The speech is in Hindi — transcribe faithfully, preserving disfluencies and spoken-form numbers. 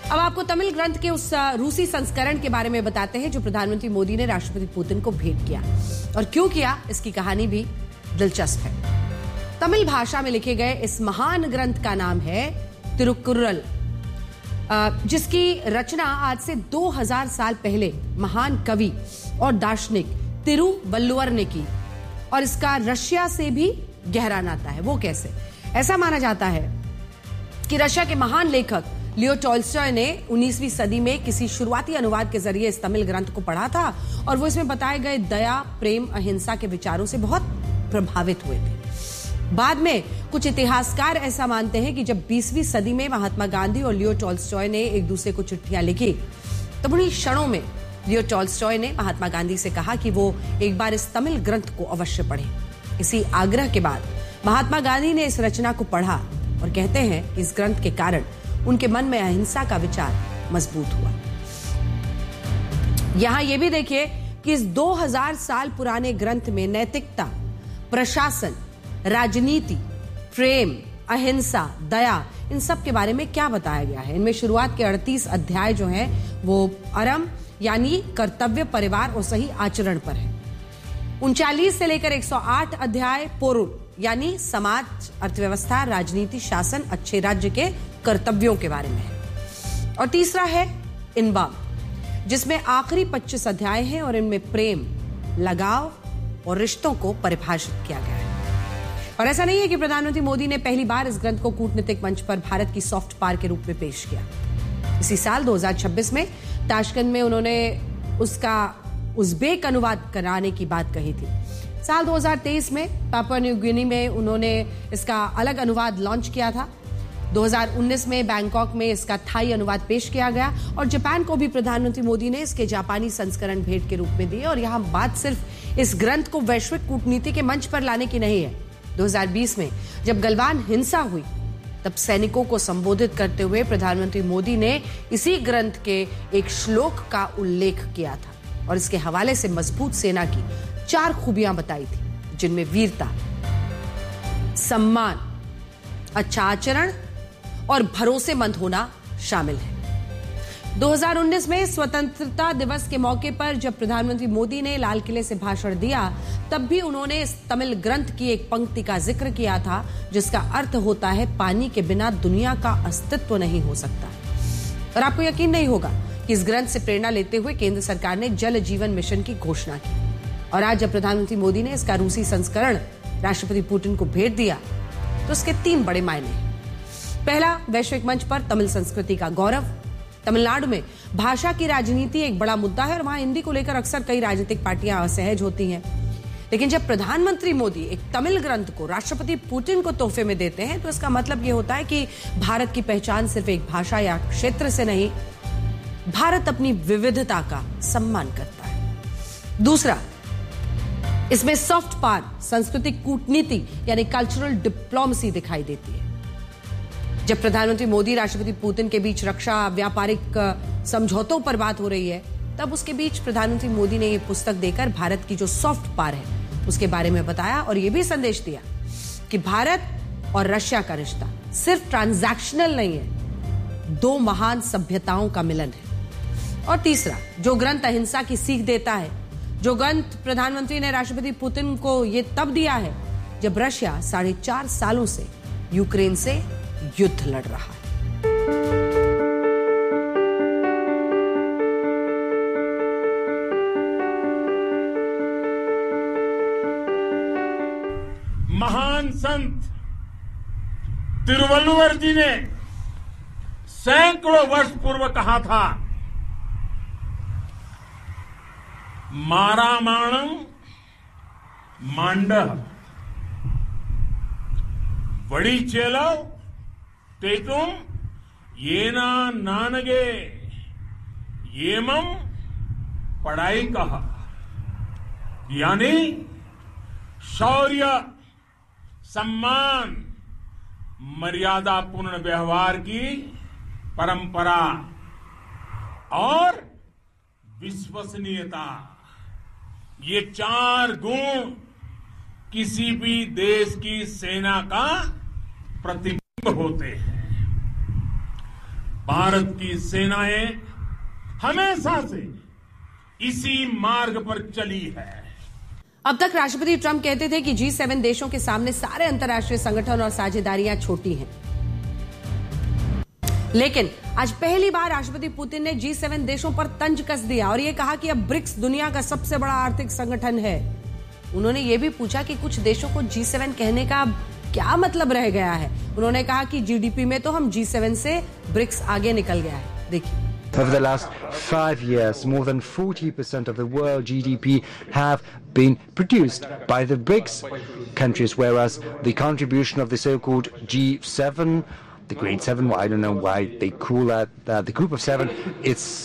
अब आपको तमिल ग्रंथ के उस रूसी संस्करण के बारे में बताते हैं जो प्रधानमंत्री मोदी ने राष्ट्रपति पुतिन को भेंट किया, और क्यों किया इसकी कहानी भी दिलचस्प है। तमिल भाषा में लिखे गए इस महान ग्रंथ का नाम है तिरुकुरल, जिसकी रचना आज से दो हज़ार साल पहले महान कवि और दार्शनिक तिरुवल्लुवर ने की, और इसका रशिया से भी गहरा नाता है। वो कैसे? ऐसा माना जाता है कि रशिया के महान लेखक लियो टॉल्स्टॉय ने उन्नीसवीं सदी में किसी शुरुआती अनुवाद के जरिए इस तमिल ग्रंथ को पढ़ा था, और वो इसमें बताए गए दया, प्रेम, अहिंसा के विचारों से बहुत प्रभावित हुए थे। बाद में कुछ इतिहासकार ऐसा मानते हैं कि जब बीसवीं सदी में महात्मा गांधी और लियो टॉल्स्टॉय ने एक दूसरे को चिट्ठियां लिखी, तब उन्हीं क्षणों में लियो टॉल्स्टॉय ने महात्मा गांधी से कहा कि वो एक बार इस तमिल ग्रंथ को अवश्य पढ़ें। इसी आग्रह के बाद महात्मा गांधी ने इस रचना को पढ़ा, और कहते हैं कि इस ग्रंथ के कारण उनके मन में अहिंसा का विचार मजबूत हुआ। यहां यह भी देखिए कि इस दो हज़ार साल पुराने ग्रंथ में नैतिकता, प्रशासन, राजनीति, प्रेम, अहिंसा, दया, इन सब के बारे में क्या बताया गया है। इनमें शुरुआत के अड़तीस अध्याय जो हैं वो अरम यानी कर्तव्य, परिवार और सही आचरण पर है। उनचालीस से लेकर एक सौ आठ अध्याय पोरुल यानी समाज, अर्थव्यवस्था, राजनीति, शासन, अच्छे राज्य के कर्तव्यों के बारे में है। और तीसरा है इनबाम, जिसमें आखिरी पच्चीस अध्याय हैं और इनमें प्रेम, लगाव और रिश्तों को परिभाषित किया गया है। और ऐसा नहीं है कि प्रधानमंत्री मोदी ने पहली बार इस ग्रंथ को कूटनीतिक मंच पर भारत की सॉफ्ट पावर के रूप में पेश किया। इसी साल दो हज़ार छब्बीस में ताशकंद में उन्होंने उसका उज़्बेक अनुवाद कराने की बात कही थी। साल दो हज़ार तेईस में पापुआ न्यू गिनी में उन्होंने इसका अलग अनुवाद लॉन्च किया था। दो हज़ार उन्नीस में बैंकॉक में इसका थाई अनुवाद पेश किया गया, और जापान को भी प्रधानमंत्री मोदी ने इसके जापानी संस्करण भेंट के रूप में दिए। और यहां बात सिर्फ इस ग्रंथ को वैश्विक कूटनीति के मंच पर लाने की नहीं है। दो हज़ार बीस में जब गलवान हिंसा हुई, तब सैनिकों को संबोधित करते हुए प्रधानमंत्री मोदी ने इसी ग्रंथ के एक श्लोक का उल्लेख किया था, और इसके हवाले से मजबूत सेना की चार खूबियां बताई थी, जिनमें वीरता, सम्मान, अच्छा आचरण और भरोसेमंद होना शामिल है। दो हज़ार उन्नीस में स्वतंत्रता दिवस के मौके पर जब प्रधानमंत्री मोदी ने लाल किले से भाषण दिया, तब भी उन्होंने इस तमिल ग्रंथ की एक पंक्ति का जिक्र किया था, जिसका अर्थ होता है पानी के बिना दुनिया का अस्तित्व नहीं हो सकता। और आपको यकीन नहीं होगा कि इस ग्रंथ से प्रेरणा लेते हुए केंद्र सरकार ने जल जीवन मिशन की घोषणा की। और आज जब प्रधानमंत्री मोदी ने इसका रूसी संस्करण राष्ट्रपति पुतिन को भेंट दिया, तो उसके तीन बड़े मायने हैं। पहला, वैश्विक मंच पर तमिल संस्कृति का गौरव। तमिलनाडु में भाषा की राजनीति एक बड़ा मुद्दा है, और वहां हिंदी को लेकर अक्सर कई राजनीतिक पार्टियां असहज होती हैं। लेकिन जब प्रधानमंत्री मोदी एक तमिल ग्रंथ को राष्ट्रपति पुतिन को तोहफे में देते हैं, तो इसका मतलब यह होता है कि भारत की पहचान सिर्फ एक भाषा या क्षेत्र से नहीं, भारत अपनी विविधता का सम्मान करता है। दूसरा, इसमें सॉफ्ट पावर, सांस्कृतिक कूटनीति यानी कल्चरल डिप्लोमेसी दिखाई देती है। जब प्रधानमंत्री मोदी राष्ट्रपति पुतिन के बीच रक्षा, व्यापारिक समझौतों पर बात हो रही है, तब उसके बीच प्रधानमंत्री मोदी ने यह पुस्तक देकर भारत की जो सॉफ्ट पावर है उसके बारे में बताया, और यह भी संदेश दिया कि भारत और रशिया का रिश्ता सिर्फ ट्रांजैक्शनल नहीं है, दो महान सभ्यताओं का मिलन है। और तीसरा, जो ग्रंथ अहिंसा की सीख देता है, जो ग्रंथ प्रधानमंत्री ने राष्ट्रपति पुतिन को यह तब दिया है जब रशिया साढ़े चार सालों से यूक्रेन से युद्ध लड़ रहा है। महान संत तिरुवल्लुवर जी ने सैकड़ों वर्ष पूर्व कहा था, मारामाणं मांडः वड़ी चेलो तेतुम येना नानगे येमम पढ़ाई कहा, यानी शौर्य, सम्मान, मर्यादापूर्ण व्यवहार की परंपरा और विश्वसनीयता, ये चार गुण किसी भी देश की सेना का प्रतिबिंब होते हैं। भारत की सेनाएं हमेशा से इसी मार्ग पर चली है। अब तक राष्ट्रपति ट्रंप कहते थे कि जी सेवन देशों के सामने सारे अंतर्राष्ट्रीय संगठन और साझेदारियां छोटी हैं, लेकिन आज पहली बार राष्ट्रपति पुतिन ने जी सेवन देशों पर तंज कस दिया और यह कहा कि अब ब्रिक्स दुनिया का सबसे बड़ा आर्थिक संगठन है। उन्होंने यह भी पूछा कि कुछ देशों को जी सेवन कहने का क्या मतलब रह गया है। उन्होंने कहा कि जीडीपी में तो हम जी सेवन से ब्रिक्स आगे निकल गया है। देखिए, over the last five years, more than forty percent of the world G D P have been produced by the BRICS countries, whereas the contribution of the so-called G seven, the Great Seven, well, I don't know why they call that uh, the Group of Seven, it's